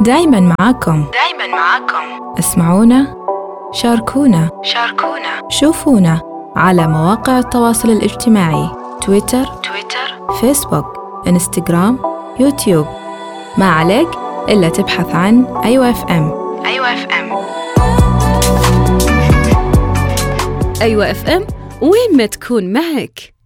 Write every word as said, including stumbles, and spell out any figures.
دايماً معاكم. دايماً معاكم. اسمعونا، شاركونا، شاركونا، شوفونا على مواقع التواصل الاجتماعي: تويتر، تويتر، فيسبوك، إنستغرام، يوتيوب. ما عليك إلا تبحث عن أيوة اف ام. أيوة اف ام. أيوة اف ام، وين ما تكون معك.